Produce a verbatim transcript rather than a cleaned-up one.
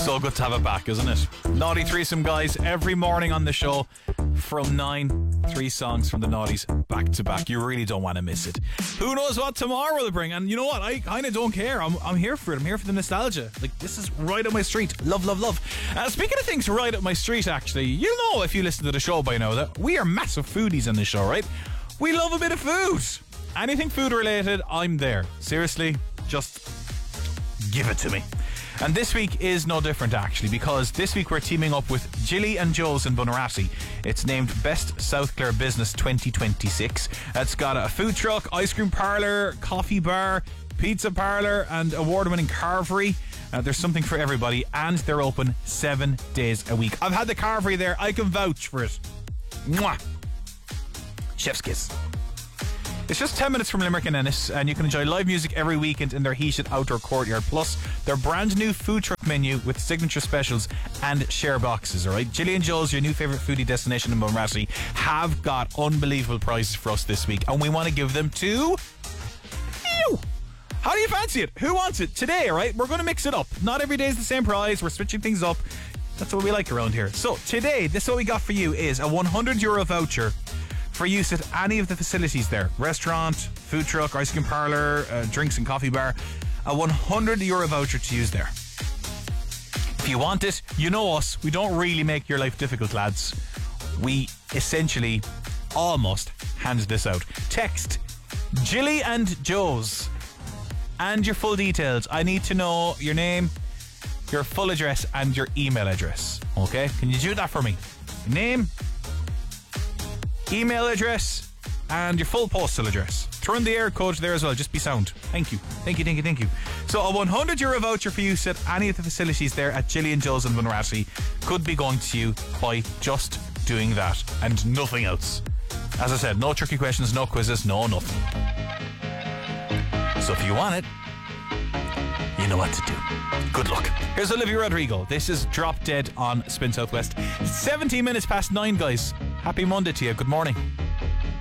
So good to have it back, isn't it? Naughty Threesome, guys, every morning on the show from nine. Three songs from the Naughties back to back. You really don't want to miss it. Who knows what tomorrow will bring? And you know what? I kind of don't care. I'm, I'm here for it. I'm here for the nostalgia. Like, this is right up my street. Love, love, love. Uh, speaking of things right up my street, actually, you know, if you listen to the show by now, that we are massive foodies on this show, right? We love a bit of food. Anything food related, I'm there. Seriously, just give it to me. And this week is no different, actually, because this week we're teaming up with Jilly and Joe's in Bunratty. It's named Best South Clare Business twenty twenty-six. It's got a food truck, ice cream parlour, coffee bar, pizza parlour and award-winning carvery. Uh, there's something for everybody, and they're open seven days a week. I've had the carvery there. I can vouch for it. Mwah! Chef's kiss. It's just ten minutes from Limerick and Ennis, and you can enjoy live music every weekend in their heated outdoor courtyard. Plus, their brand new food truck menu with signature specials and share boxes, alright? Jilly and Joe's, your new favourite foodie destination in Bunratty, have got unbelievable prices for us this week, and we want to give them to you. How do you fancy it? Who wants it? Today, alright? We're going to mix it up. Not every day is the same price. We're switching things up. That's what we like around here. So, today, this is what we got for you is a one hundred euro voucher for use at any of the facilities there. Restaurant, food truck, ice cream parlour, uh, drinks and coffee bar. A one hundred euro voucher to use there. If you want it, you know us. We don't really make your life difficult, lads. We essentially almost hand this out. Text Jilly and Joe's and your full details. I need to know your name, your full address and your email address. Okay? Can you do that for me? Name, email address and your full postal address. Throw in the air code there as well. Just be sound. Thank you. Thank you, thank you, thank you. So a one hundred euro voucher for use at any of the facilities there at Jilly and Joe's in Bunratty could be going to you by just doing that and nothing else. As I said, no tricky questions, no quizzes, no nothing. So if you want it, you know what to do. Good luck. Here's Olivia Rodrigo. This is Drop Dead on Spin Southwest. seventeen minutes past nine, guys. Happy Monday to you. Good morning.